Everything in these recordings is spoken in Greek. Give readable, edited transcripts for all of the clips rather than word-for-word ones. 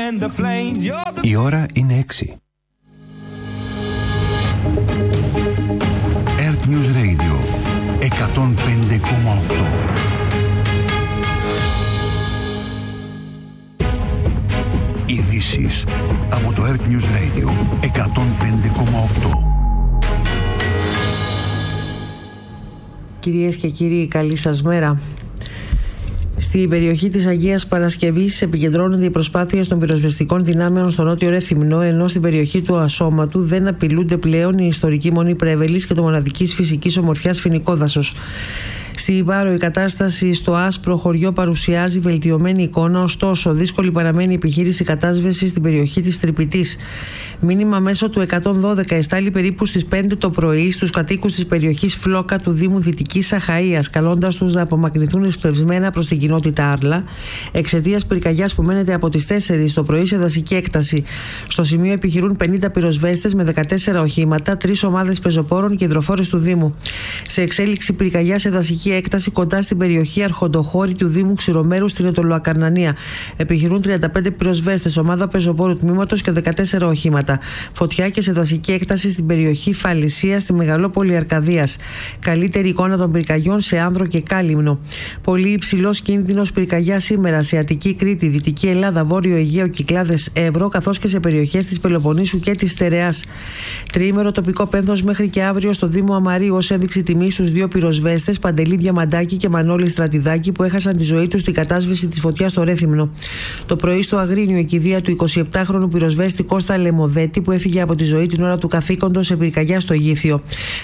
Η ώρα είναι 6. Earth News Radio 105,8. Ειδήσεις από το Earth News Radio 105,8. Κυρίες και κύριοι, καλή σας μέρα. Στην περιοχή της Αγίας Παρασκευής επικεντρώνονται οι προσπάθειες των πυροσβεστικών δυνάμεων στο νότιο Ρέθυμνο, ενώ στην περιοχή του Ασώματου δεν απειλούνται πλέον η ιστορική Μονή Πρέβελης και το μοναδικής φυσικής ομορφιάς Φοινικό Δάσος. Στην Πάρο η κατάσταση στο άσπρο χωριό παρουσιάζει βελτιωμένη εικόνα, ωστόσο δύσκολη παραμένει η επιχείρηση κατάσβεσης στην περιοχή της Τρυπητής. Μήνυμα μέσω του 112 εστάλει περίπου στις 5 το πρωί στους κατοίκους της περιοχής Φλόκα του Δήμου Δυτικής Αχαΐας, καλώντας τους να απομακρυνθούν εσπευσμένα προς την κοινότητα Άρλα, εξαιτίας πυρκαγιάς που μένεται από τις 4 το πρωί σε δασική έκταση. Στο σημείο επιχειρούν 50 πυροσβέστες με 14 οχήματα, 3 ομάδες πεζοπόρων και υδροφόρες του Δήμου. Σε εξέλιξη πυρκαγιά σε δασική έκταση κοντά στην περιοχή Αρχοντοχώρη του Δήμου Ξηρομέρου στην Ετωλοακαρνανία. Επιχειρούν 35 πυροσβέστες, ομάδα πεζοπόρου τμήματος και 14 οχήματα. Φωτιά και σε δασική έκταση στην περιοχή Φαλισσία στη Μεγαλόπολη Αρκαδίας. Καλύτερη εικόνα των πυρκαγιών σε Άνδρο και Κάλυμνο. Πολύ υψηλός κίνδυνος πυρκαγιά σήμερα σε Αττική Κρήτη, Δυτική Ελλάδα, Βόρειο Αιγαίο, Κυκλάδες Εύρο, καθώς και σε περιοχές της Πελοποννήσου και της Στερεάς. Τριήμερο τοπικό πένθος μέχρι και αύριο στο Δήμο Αμαρίου ως ένδειξη τιμή στους 2 πυροσβέστες, Παντελή Διαμαντάκη και Μανώλη Στρατιδάκη, που έχασαν τη ζωή τους στην κατάσβεση της φωτιάς στο Ρέθυμνο. Το πρωί στο Αγρίνιο η κηδεία του 27χρονου πυροσβέστη Κώστα Λεμοδέτη, που έφυγε από τη ζωή την ώρα του καθήκοντος σε πυρκαγιά στο Γήθιο.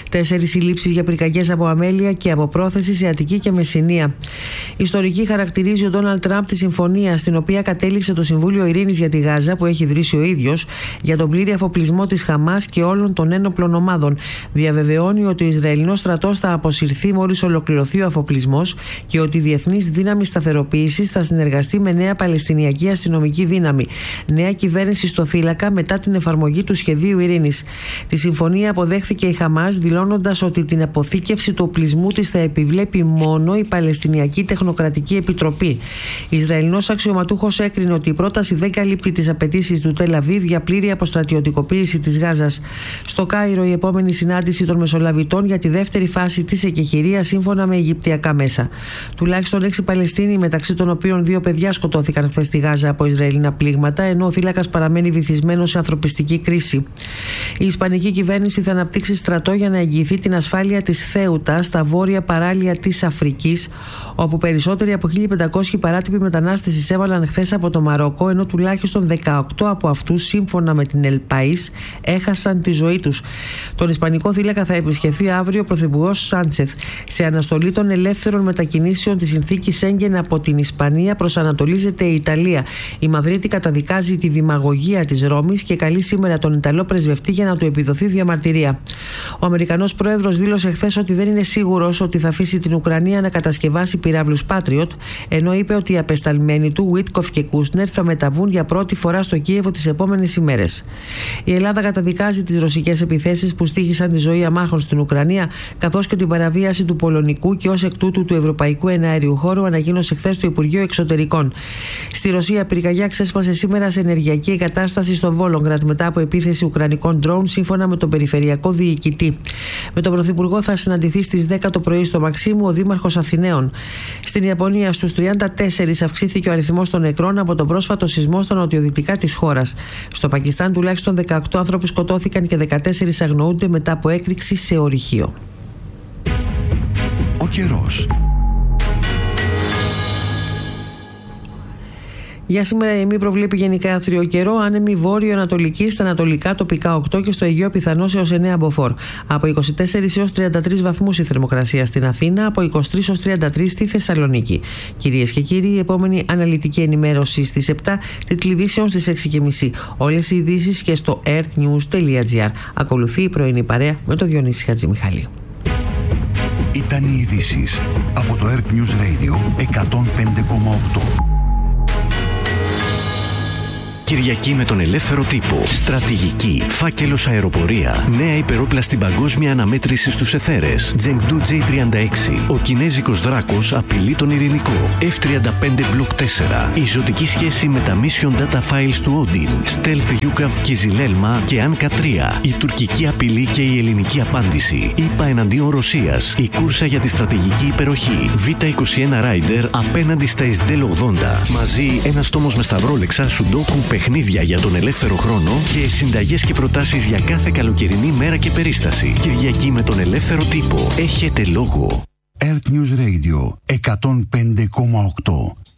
4 συλλήψεις για πυρκαγιές από αμέλεια και από πρόθεση σε Αττική και Μεσσηνία. Ιστορική χαρακτηρίζει ο Ντόναλντ Τραμπ τη συμφωνία στην οποία κατέληξε το Συμβούλιο Ειρήνης για τη Γάζα, που έχει ιδρύσει ο ίδιος, για τον πλήρη αφοπλισμό της Χαμάς και όλων των ένοπλων ομάδων. Διαβεβαιώνει ότι ο Ισραηλινός στρατός θα αποσυρθεί μόλις ολοκληρωθεί ο αφοπλισμός και ότι η Διεθνής Δύναμη Σταθεροποίησης θα συνεργαστεί με νέα Παλαιστινιακή αστυνομική δύναμη. Νέα κυβέρνηση στο θύλακα μετά την εφαρμογή του σχεδίου ειρήνης. Τη συμφωνία αποδέχθηκε η Χαμάς, δηλώνοντας ότι την αποθήκευση του οπλισμού της θα επιβλέπει μόνο η Παλαιστινιακή Τεχνοκρατική Επιτροπή. Ισραηλινός αξιωματούχος έκρινε ότι η πρόταση δεν καλύπτει τις απαιτήσεις του Τελ Αβίβ για πλήρη αποστρατιωτικοποίηση της Γάζας. Στο Κάιρο, η επόμενη συνάντηση των Μεσολαβητών για τη δεύτερη φάση της εκεχηρίας σύμφωνα με αιγυπτιακά μέσα. Τουλάχιστον 6 Παλαιστίνοι, μεταξύ των οποίων 2 παιδιά, σκοτώθηκαν χθες στη Γάζα από Ισραηλινά πλήγματα, ενώ ο θύλακας παραμένει βυθισμένος σε ανθρωπιστική κρίση. Η Ισπανική κυβέρνηση θα αναπτύξει στρατό για να εγγυηθεί την ασφάλεια της Θέουτα στα βόρεια παράλια της Αφρικής, όπου περισσότεροι από 1.500 παράτυποι μετανάστες εισέβαλαν χθες από το Μαρόκο, ενώ τουλάχιστον 18 από αυτούς, σύμφωνα με την El País, έχασαν τη ζωή τους. Τον Ισπανικό θύλακα θα επισκεφθεί αύριο ο Πρωθυπουργός Σάντσεθ. Σε αναστολή των ελεύθερων μετακινήσεων της συνθήκης Σέγγεν από την Ισπανία προσανατολίζεται η Ιταλία. Η Μαδρίτη καταδικάζει τη δημαγωγία της Ρώμης και καλεί σήμερα τον Ιταλό πρεσβευτή για να του επιδοθεί διαμαρτυρία. Ο Αμερικανός πρόεδρος δήλωσε χθες ότι δεν είναι σίγουρος ότι θα αφήσει την Ουκρανία να κατασκευάσει πυράβλους Patriot, ενώ είπε ότι οι απεσταλμένοι του Βίτκοφ και Κούσνερ θα μεταβούν για πρώτη φορά στο Κίεβο τις επόμενες ημέρες. Η Ελλάδα καταδικάζει τις ρωσικές επιθέσεις που στοίχησαν τη ζωή αμάχων στην Ουκρανία, καθώς και την παραβίαση του πολωνικού και ως εκ τούτου του ευρωπαϊκού εναέριου χώρου, ανακοίνωσε χθες το Υπουργείο Εξωτερικών. Στη Ρωσία, πυρκαγιά ξέσπασε σήμερα σε ενεργειακή εγκατάσταση στο Βόλογκραντ μετά από επίθεση ουκρανικών ντρόουν, σύμφωνα με τον περιφερειακό διοικητή. Με τον Πρωθυπουργό θα συναντηθεί στις 10 το πρωί στο Μαξίμου ο Δήμαρχος Αθηναίων. Στην Ιαπωνία, στους 34 αυξήθηκε ο αριθμός των νεκρών από τον πρόσφατο σεισμό στα νοτιοδυτικά της χώρας. Στο Πακιστάν, τουλάχιστον 18 άνθρωποι σκοτώθηκαν και 14 αγνοούνται μετά από έκρηξη σε ορυχείο. Ο καιρός. Για σήμερα η ΕΜΗ προβλέπει γενικά άθριο καιρό, άνεμη βόρειο-ανατολική, στα ανατολικά τοπικά 8 και στο Αιγαίο πιθανώς έως 9 μποφόρ. Από 24 έως 33 βαθμούς η θερμοκρασία στην Αθήνα, από 23 έως 33 στη Θεσσαλονίκη. Κυρίες και κύριοι, η επόμενη αναλυτική ενημέρωση στις 7, τίτλοι ειδήσεων στις 6.30. Όλες οι ειδήσεις και στο earthnews.gr. Ακολουθεί η πρωινή παρέα με τον Διονύση Χατζημιχάλη. Ήταν οι ειδήσεις από το Earth News Radio 105,8. Κυριακή με τον ελεύθερο τύπο. Στρατηγική. Φάκελος αεροπορία. Νέα υπερόπλαστη παγκόσμια αναμέτρηση στους εθέρες. Chengdu J36. Ο κινέζικος δράκος απειλεί τον ειρηνικό. F-35 Block 4. Η ζωτική σχέση με τα Mission Data Files του Odin. Stealth Yukav Kizilelma και Anka 3. Η τουρκική απειλή και η ελληνική απάντηση. ΗΠΑ εναντίον Ρωσίας. Η κούρσα για τη στρατηγική υπεροχή. Β21 Rider απέναντι στα Ισντέλ 80. Μαζί ένας τόμος με σταυρόλεξα, σουντόκου, παιχνίδια για τον ελεύθερο χρόνο και συνταγές και προτάσεις για κάθε καλοκαιρινή μέρα και περίσταση. Κυριακή με τον ελεύθερο τύπο. Έχετε λόγο. Earth News Radio 105,8.